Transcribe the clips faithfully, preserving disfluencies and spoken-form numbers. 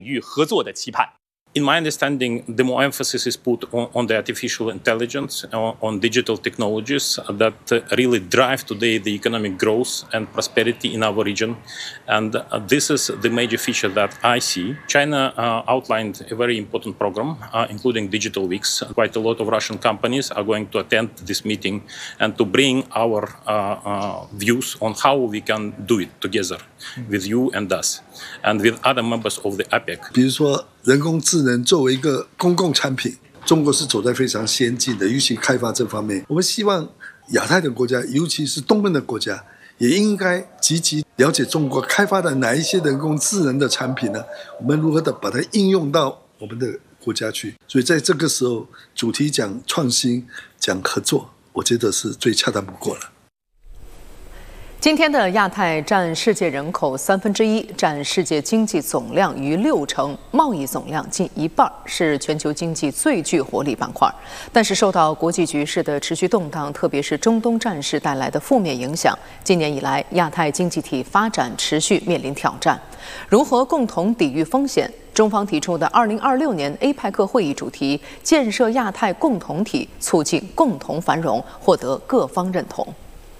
域合作的期盼。 In my understanding, the more emphasis is put on, on the artificial intelligence, on, on digital technologies that really drive today the economic growth and prosperity in our region. And uh, this is the major feature that I see. China uh, outlined a very important program, uh, including digital weeks. Quite a lot of Russian companies are going to attend this meeting and to bring our uh, uh, views on how we can do it together with you and us and with other members of the APEC. 比如说人工智能作为一个公共产品，中国是走在非常先进的，尤其开发这方面。我们希望亚太的国家，尤其是东盟的国家，也应该积极了解中国开发的哪一些人工智能的产品呢？我们如何的把它应用到我们的国家去？所以在这个时候，主题讲创新、讲合作，我觉得是最恰当不过了。 今天的亚太占世界人口三分之一，占世界经济总量逾六成，贸易总量近一半，是全球经济最具活力板块。但是受到国际局势的持续动荡，特别是中东战事带来的负面影响，今年以来亚太经济体发展持续面临挑战。如何共同抵御风险？中方提出的二零二六年 A P E C 会议主题“建设亚太共同体，促进共同繁荣”获得各方认同。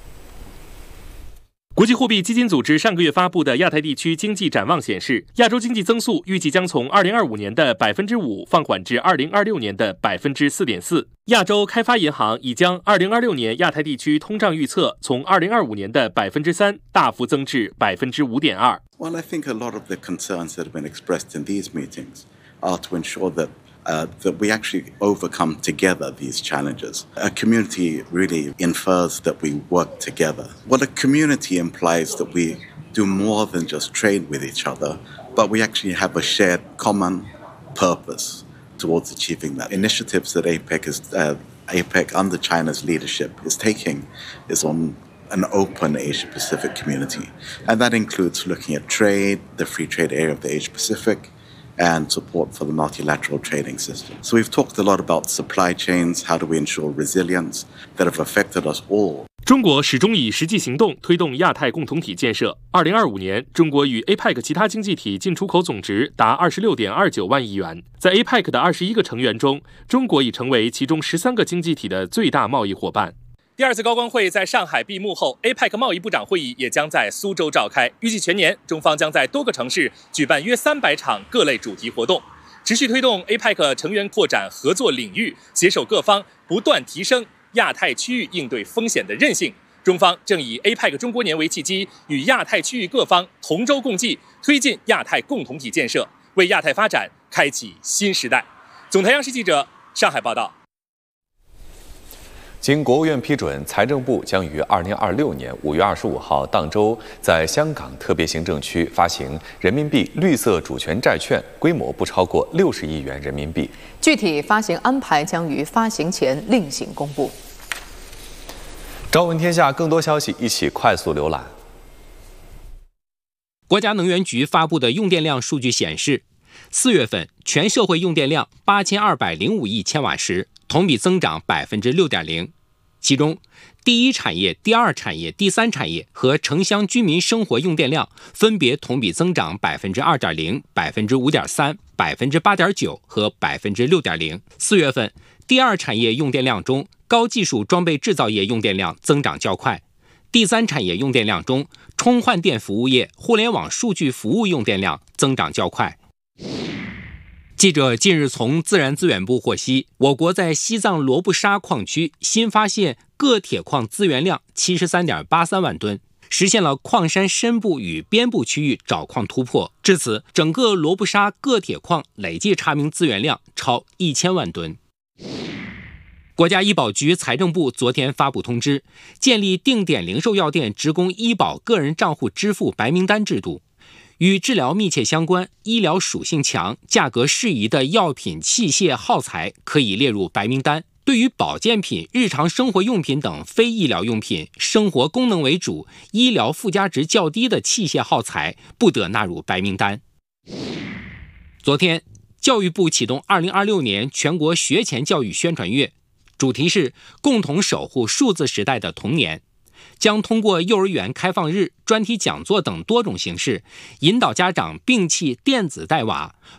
国际货币基金组织上个月发布的亚太地区经济展望显示，亚洲经济增速预计将从二零二五年的百分之五放缓至二零二六年的百分之四点四。亚洲开发银行已将二零二六年亚太地区通胀预测从二零二五年的百分之三大幅增至百分之五点二。 Well, I think a lot of the concerns that have been expressed in these meetings are to ensure that Uh, that we actually overcome together these challenges. A community really infers that we work together. What a community implies that we do more than just trade with each other, but we actually have a shared common purpose towards achieving that. Initiatives that APEC is uh, APEC under China's leadership is taking is on an open Asia-Pacific community, and that includes looking at trade, the free trade area of the Asia-Pacific, and support for the multilateral trading system. So we've talked a lot about supply chains, how do we ensure resilience that have affected us all. 中国始终以实际行动推动亚太共同体建设。二零二五年，中国与 A P E C 其他经济体进出口总值达二十六点二九万亿元。在 A P E C 的二十一个成员中，中国已成为其中十三个经济体的最大贸易伙伴。第二次高峰会在上海闭幕后 ，A P E C 贸易部长会议也将在苏州召开。预计全年，中方将在多个城市举办约三百场各类主题活动，持续推动 A P E C 成员扩展合作领域，携手各方不断提升亚太区域应对风险的韧性。中方正以 A P E C 中国年为契机，与亚太区域各方同舟共济，推进亚太共同体建设，为亚太发展开启新时代。总台央视记者上海报道。 经国务院批准，财政部将于二零二六年五月二十五号当周在香港特别行政区发行人民币绿色主权债券，规模不超过六十亿元人民币。 具体发行安排将于发行前另行公布。 朝闻天下，更多消息一起快速浏览。 国家能源局发布的用电量数据显示，四月份全社会用电量八千二百零五亿千瓦时，同比增长百分之六点零。其中，第一产业、第二产业、第三产业和城乡居民生活用电量分别同比增长百分之二点零、百分之五点三、百分之八点九和百分之六点零。四月份，第二产业用电量中，高技术装备制造业用电量增长较快；第三产业用电量中，充换电服务业、互联网数据服务用电量增长较快。记者近日从自然资源部获悉，我国在西藏罗布沙矿区新发现铬铁矿资源量 七十三点八三万吨，实现了矿山深部与边部区域找矿突破。至此，整个罗布沙铬铁矿累计查明资源量超一千万吨。国家医保局、财政部昨天发布通知，建立定点零售药店职工医保个人账户支付白名单制度。与治疗密切相关、医疗属性强、价格适宜的药品、器械、耗材可以列入白名单。对于保健品、日常生活用品等非医疗用品、生活功能为主、医疗附加值较低的器械耗材，不得纳入白名单。昨天，教育部启动二零二六年全国学前教育宣传月，主题是共同守护数字时代的童年。将通过幼儿园开放日、专题讲座等多种形式，引导家长摒弃电子带娃，